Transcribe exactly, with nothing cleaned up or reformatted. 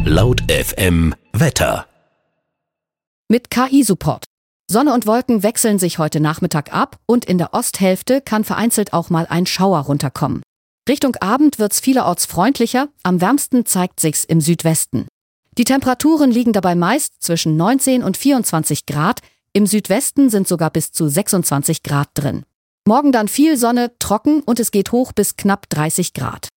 Laut F M Wetter. Mit K I-Support. Sonne und Wolken wechseln sich heute Nachmittag ab und in der Osthälfte kann vereinzelt auch mal ein Schauer runterkommen. Richtung Abend wird's vielerorts freundlicher, am wärmsten zeigt sich's im Südwesten. Die Temperaturen liegen dabei meist zwischen neunzehn und vierundzwanzig Grad, im Südwesten sind sogar bis zu sechsundzwanzig Grad drin. Morgen dann viel Sonne, trocken und es geht hoch bis knapp dreißig Grad.